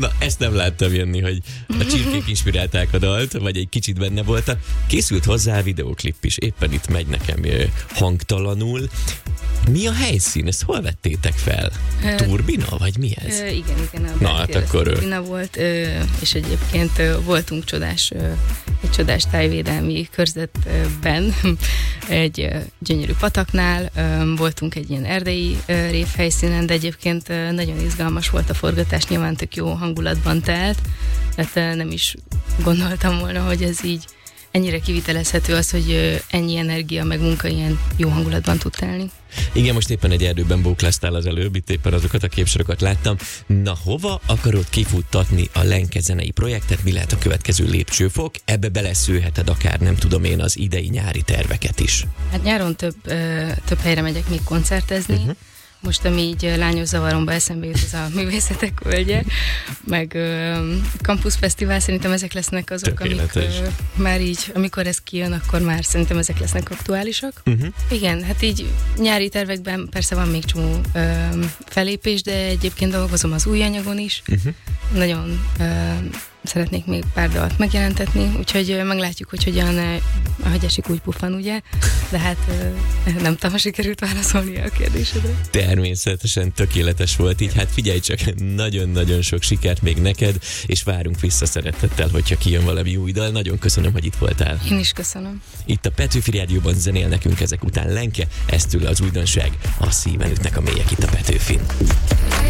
Na, ezt nem láttam jönni, hogy a csirkék inspirálták a dalt, vagy egy kicsit benne voltak. Készült hozzá a videóklip is, éppen itt megy nekem hangtalanul. Mi a helyszín? Ezt hol vettétek fel? Turbina, vagy mi ez? Igen, a Na, hát akkor turbina volt, és egyébként voltunk egy csodás tájvédelmi körzetben, egy gyönyörű pataknál, voltunk egy ilyen erdei révhelyszínen, de egyébként nagyon izgalmas volt a forgatás, nyilván tök jó hangulatban telt, tehát nem is gondoltam volna, hogy ez így ennyire kivitelezhető az, hogy ennyi energia meg munka ilyen jó hangulatban tud telni. Igen, most éppen egy erdőben bókláztál az előbb, itt éppen azokat a képsorokat láttam. Na, hova akarod kifuttatni a Lenke zenei projektet? Mi lehet a következő lépcsőfok? Ebbe beleszőheted akár, nem tudom én, az idei nyári terveket is. Hát nyáron több helyre megyek még koncertezni. Most, ami így lányos zavaromba eszembe jut, az a Művészetek Völgye, meg Campus Fesztivál, szerintem ezek lesznek azok, amik már így, amikor ez kijön, akkor már szerintem ezek lesznek aktuálisak. Igen, hát így nyári tervekben persze van még csomó felépés, de egyébként dolgozom az új anyagon is. Nagyon szeretnék még pár dalt megjelentetni, úgyhogy meglátjuk, hogy hogyan a hagyasik úgy pufan, ugye? De hát nem tudom, sikerült válaszolni a kérdésedre. Természetesen tökéletes volt, így hát figyelj csak, nagyon-nagyon sok sikert még neked, és várunk vissza szeretettel, hogyha kijön valami új dal. Nagyon köszönöm, hogy itt voltál. Én is köszönöm. Itt a Petőfi Rádióban zenél nekünk ezek után Lenke, ez tőle az újdonság, a szíven ütnek a mélyek itt a Petőfin.